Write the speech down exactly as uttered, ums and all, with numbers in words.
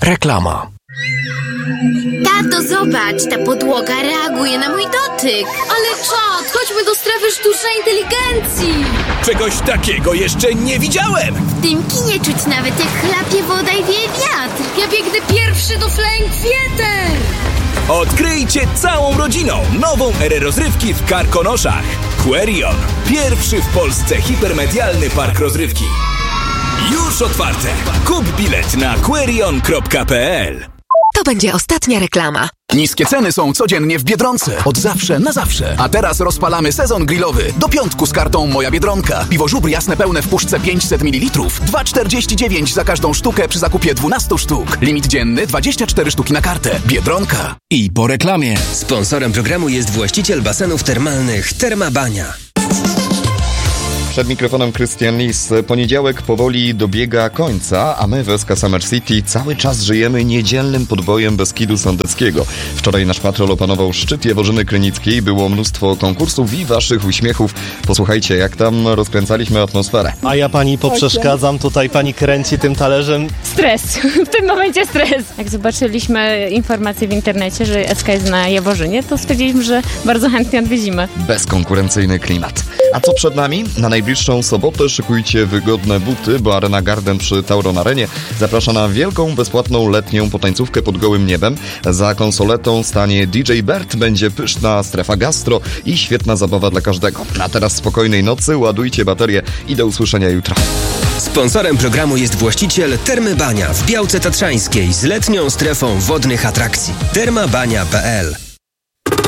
Reklama. Tato, zobacz, ta podłoga reaguje na mój dotyk. Ale czad, chodźmy do strefy sztucznej inteligencji. Czegoś takiego jeszcze nie widziałem. W tym kinie czuć nawet jak chlapie woda i wieje wiatr. Ja biegnę pierwszy do Flying Theater. Odkryjcie całą rodziną nową erę rozrywki w Karkonoszach. Querion. Pierwszy w Polsce hipermedialny park rozrywki. Już otwarte. Kup bilet na querion kropka p l. To będzie ostatnia reklama. Niskie ceny są codziennie w Biedronce. Od zawsze na zawsze. A teraz rozpalamy sezon grillowy. Do piątku z kartą Moja Biedronka. Piwo żubr jasne pełne w puszce pięćset mililitrów. dwa czterdzieści dziewięć za każdą sztukę przy zakupie dwunastu sztuk. Limit dzienny dwadzieścia cztery sztuki na kartę. Biedronka. I po reklamie. Sponsorem programu jest właściciel basenów termalnych Terma Bania. Przed mikrofonem Krystian Lis. Poniedziałek powoli dobiega końca, a my w S K Summer City cały czas żyjemy niedzielnym podbojem Beskidu Sądeckiego. Wczoraj nasz patrol opanował szczyt Jaworzyny Krynickiej, było mnóstwo konkursów i waszych uśmiechów. Posłuchajcie, jak tam rozkręcaliśmy atmosferę. A ja pani poprzeszkadzam, tutaj pani kręci tym talerzem. Stres, w tym momencie stres. Jak zobaczyliśmy informacje w internecie, że S K jest na Jaworzynie, to stwierdziliśmy, że bardzo chętnie odwiedzimy. Bezkonkurencyjny klimat. A co przed nami? Na najbliższą sobotę szykujcie wygodne buty, bo Arena Garden przy Tauron Arenie zaprasza na wielką, bezpłatną letnią potańcówkę pod gołym niebem. Za konsoletą stanie D J Bert, będzie pyszna strefa gastro i świetna zabawa dla każdego. A teraz spokojnej nocy, ładujcie baterię i do usłyszenia jutro. Sponsorem programu jest właściciel Termy Bania w Białce Tatrzańskiej z letnią strefą wodnych atrakcji. terma bania kropka p l